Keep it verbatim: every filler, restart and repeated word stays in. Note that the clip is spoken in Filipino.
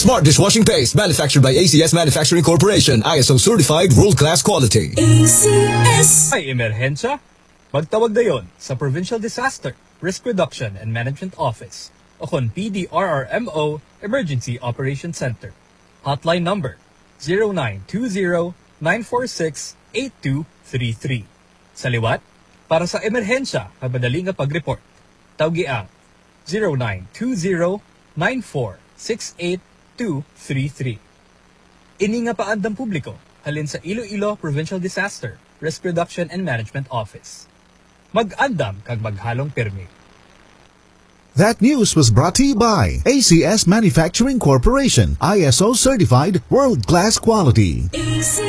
Smart dishwashing paste manufactured by A C S Manufacturing Corporation. I S O certified world-class quality. A C S. Ay emerhensya? Magtawag dayon sa Provincial Disaster Risk Reduction and Management Office o kon P D R R M O Emergency Operations Center. Hotline number zero nine two zero nine four six eight two three three. Sa liwat, para sa emerhensya na madali nga pag-report, tawgi ang zero nine two zero nine four six eight two three three. Ini nga paandang publiko halin sa Iloilo Provincial Disaster Risk Reduction and Management Office. Mag-andam kag maghalong permi. That news was brought to you by A C S Manufacturing Corporation, I S O certified world-class quality. A C S.